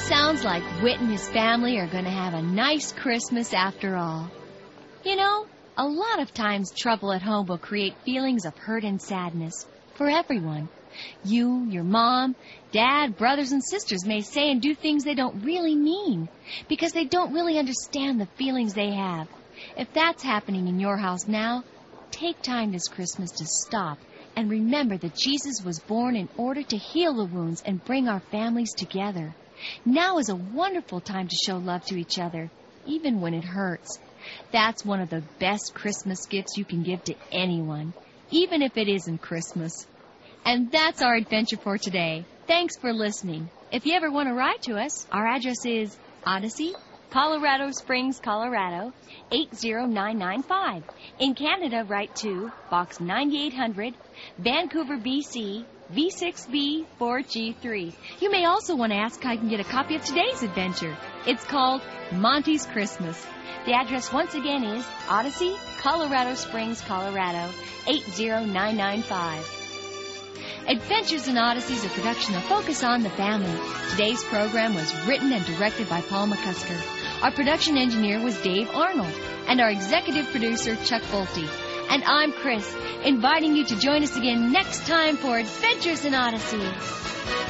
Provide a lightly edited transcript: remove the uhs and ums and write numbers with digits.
Sounds like Whit and his family are going to have a nice Christmas after all. You know, a lot of times trouble at home will create feelings of hurt and sadness for everyone. You, your mom, dad, brothers, and sisters may say and do things they don't really mean because they don't really understand the feelings they have. If that's happening in your house now, take time this Christmas to stop and remember that Jesus was born in order to heal the wounds and bring our families together. Now is a wonderful time to show love to each other, even when it hurts. That's one of the best Christmas gifts you can give to anyone, even if it isn't Christmas. And that's our adventure for today. Thanks for listening. If you ever want to write to us, our address is Odyssey, Colorado Springs, Colorado, 80995. In Canada, write to Box 9800, Vancouver, BC, V6B 4G3. You may also want to ask how you can get a copy of today's adventure. It's called Monty's Christmas. The address once again is Odyssey, Colorado Springs, Colorado, 80995. Adventures in Odyssey is a production of Focus on the Family. Today's program was written and directed by Paul McCusker. Our production engineer was Dave Arnold, and our executive producer, Chuck Bolte. And I'm Chris, inviting you to join us again next time for Adventures in Odyssey.